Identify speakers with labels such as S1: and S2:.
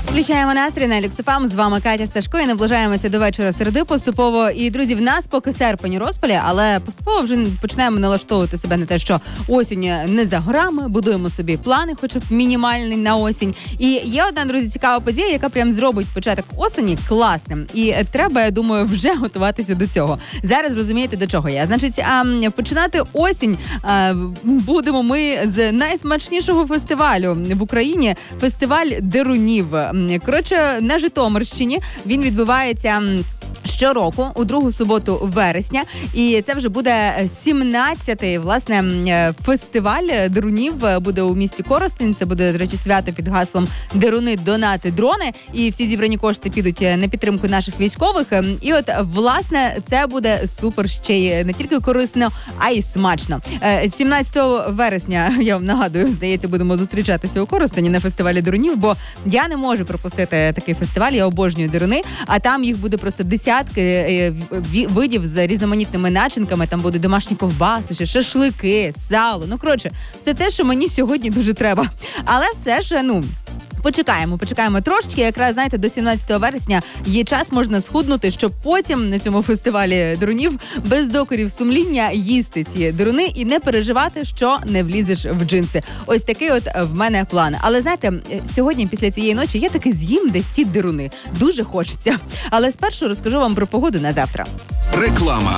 S1: Включаємо настрій на Люкс ФМ. З вами Катя Сташко і наближаємося до вечора середи поступово. І, друзі, в нас поки серпень у розпалі, але поступово вже починаємо налаштовувати себе на те, що осінь не за горами, будуємо собі плани, хоча б мінімальний на осінь. І є одна, друзі, цікава подія, яка прям зробить початок осені класним. І треба, я думаю, вже готуватися до цього. Зараз розумієте, до чого я. Значить, починати осінь будемо ми з найсмачнішого фестивалю в Україні. Фестиваль дерунів. Коротше, на Житомирщині він відбувається щороку у другу суботу вересня. І це вже буде 17-й, власне, фестиваль дерунів. Буде у місті Коростень. Це буде, до речі, свято під гаслом «Деруни, донати, дрони». І всі зібрані кошти підуть на підтримку наших військових. І от, власне, це буде супер ще й не тільки корисно, а й смачно. 17 вересня, я вам нагадую, здається, будемо зустрічатися у Коростені на фестивалі дерунів, бо я не можу пропустити такий фестиваль, я обожнюю деруни, а там їх буде просто десятки видів з різноманітними начинками. Там будуть домашні ковбаси, ще шашлики, сало. Ну, коротше, це те, що мені сьогодні дуже треба. Але все ж, Почекаємо трошечки. Якраз, знаєте, до 17 вересня є час, можна схуднути, щоб потім на цьому фестивалі дерунів без докорів сумління їсти ці деруни і не переживати, що не влізеш в джинси. Ось такий от в мене план. Але, знаєте, сьогодні, після цієї ночі, я таки з'їм десь ті деруни. Дуже хочеться. Але спершу розкажу вам про погоду на завтра.
S2: Реклама.